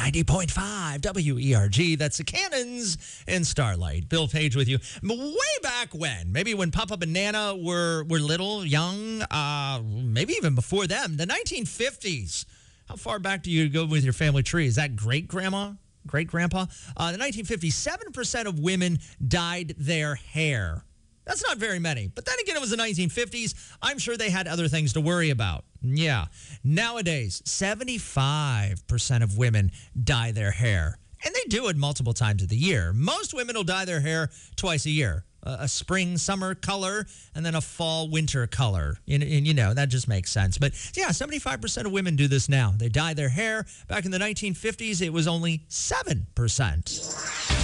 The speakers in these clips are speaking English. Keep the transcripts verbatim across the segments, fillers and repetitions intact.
ninety point five W E R G. That's the Cannons and Starlight. Bill Page with you. Way back when, maybe when Papa and Nana were, were little, young, uh, maybe even before them, the nineteen fifties. How far back do you go with your family tree? Is that great-grandma? Great-grandpa? Uh, the nineteen fifties, seven percent of women dyed their hair. That's not very many. But then again, it was the nineteen fifties. I'm sure they had other things to worry about. Yeah. Nowadays, seventy-five percent of women dye their hair. And they do it multiple times of the year. Most women will dye their hair twice a year. A, a spring, summer color, and then a fall, winter color. And, and, you know, that just makes sense. But, yeah, seventy-five percent of women do this now. They dye their hair. Back in the nineteen fifties, it was only seven percent.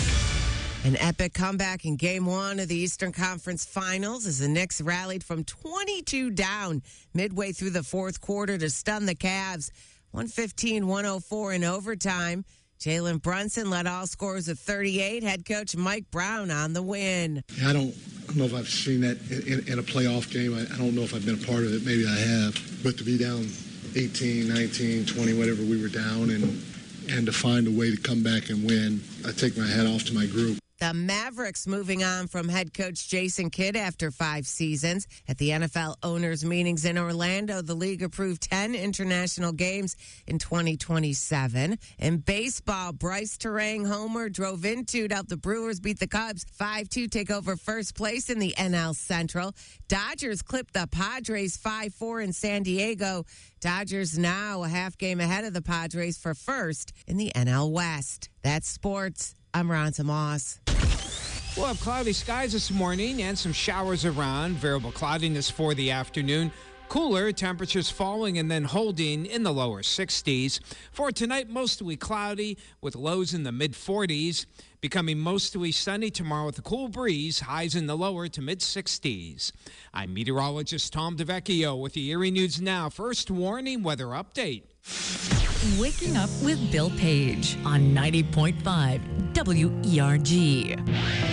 An epic comeback in Game One of the Eastern Conference Finals as the Knicks rallied from twenty-two down midway through the fourth quarter to stun the Cavs. one fifteen one oh four in overtime. Jalen Brunson led all scorers of thirty-eight. Head coach Mike Brown on the win. Yeah, I don't, I don't know if I've seen that in, in, in a playoff game. I, I don't know if I've been a part of it. Maybe I have. But to be down eighteen, nineteen, twenty, whatever we were down, and and to find a way to come back and win, I take my hat off to my group. The Mavericks moving on from head coach Jason Kidd after five seasons. At the N F L owners' meetings in Orlando, the league approved ten international games in twenty twenty-seven. In baseball, Bryce Terang homer drove into to help the Brewers beat the Cubs five two, take over first place in the N L Central. Dodgers clipped the Padres five four in San Diego. Dodgers now a half game ahead of the Padres for first in the N L West. That's sports. I'm Ronza Moss. We'll have cloudy skies this morning and some showers around. Variable cloudiness for the afternoon. Cooler, temperatures falling and then holding in the lower sixties. For tonight, mostly cloudy with lows in the mid forties. Becoming mostly sunny tomorrow with a cool breeze, highs in the lower to mid sixties. I'm meteorologist Tom DeVecchio with the Erie News Now First Warning Weather Update. Waking up with Bill Page on ninety point five W E R G.